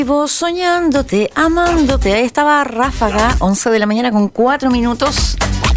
Vivo soñándote, amándote. Ahí estaba Ráfaga, 11 de la mañana con 4 minutos.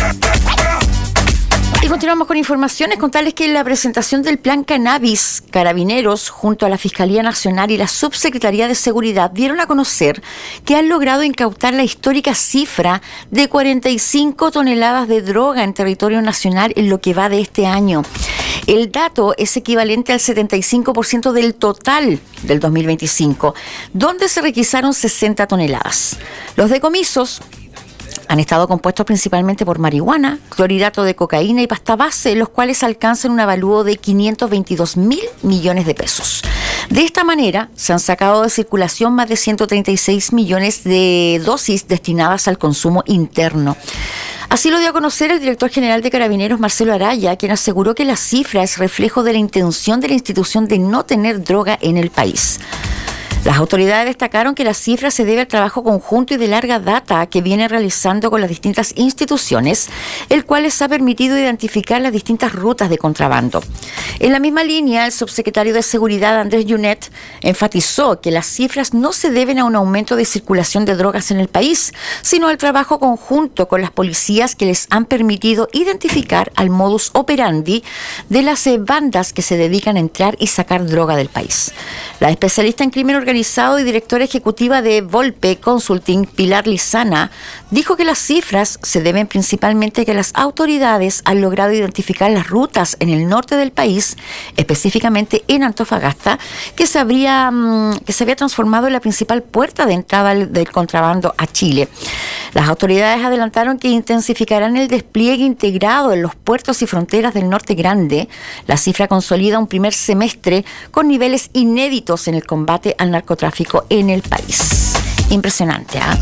Y continuamos con informaciones, contarles que en la presentación del Plan Cannabis, Carabineros, junto a la Fiscalía Nacional y la Subsecretaría de Seguridad, dieron a conocer que han logrado incautar la histórica cifra de 45 toneladas de droga en territorio nacional en lo que va de este año. El dato es equivalente al 75% del total del 2025, donde se requisaron 60 toneladas. Los decomisos han estado compuestos principalmente por marihuana, clorhidrato de cocaína y pasta base, los cuales alcanzan un avalúo de 522.000 millones de pesos. De esta manera, se han sacado de circulación más de 136 millones de dosis destinadas al consumo interno. Así lo dio a conocer el director general de Carabineros, Marcelo Araya, quien aseguró que la cifra es reflejo de la intención de la institución de no tener droga en el país. Las autoridades destacaron que la cifra se debe al trabajo conjunto y de larga data que viene realizando con las distintas instituciones, el cual les ha permitido identificar las distintas rutas de contrabando. En la misma línea, el subsecretario de Seguridad, Andrés Yunet, enfatizó que las cifras no se deben a un aumento de circulación de drogas en el país, sino al trabajo conjunto con las policías que les han permitido identificar al modus operandi de las bandas que se dedican a entrar y sacar droga del país. La especialista en crimen organizado y directora ejecutiva de Volpe Consulting, Pilar Lizana, dijo que las cifras se deben principalmente a que las autoridades han logrado identificar las rutas en el norte del país, específicamente en Antofagasta, que se había transformado en la principal puerta de entrada del contrabando a Chile. Las autoridades adelantaron que intensificarán el despliegue integrado en los puertos y fronteras del norte grande. La cifra consolida un primer semestre con niveles inéditos en el combate al narcotráfico en el país. Impresionante, ¿ah?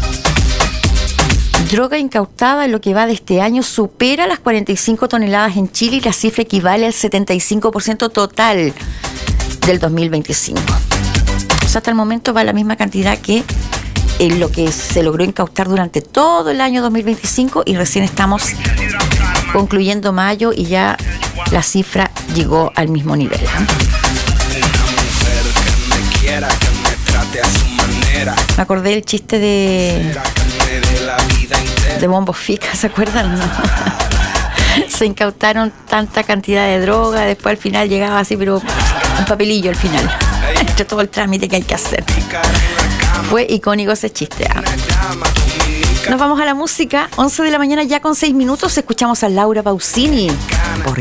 Droga incautada en lo que va de este año supera las 45 toneladas en Chile y la cifra equivale al 75% total del 2025. O sea, hasta el momento va la misma cantidad que en lo que se logró incautar durante todo el año 2025 y recién estamos concluyendo mayo y ya la cifra llegó al mismo nivel, ¿eh? Me acordé del chiste de Bombo Fica, ¿se acuerdan? ¿No? Se incautaron tanta cantidad de droga, después al final llegaba así, pero un papelillo al final, entre todo el trámite que hay que hacer. Fue icónico ese chiste, ¿eh? Nos vamos a la música, 11 de la mañana ya con 6 minutos, escuchamos a Laura Pausini por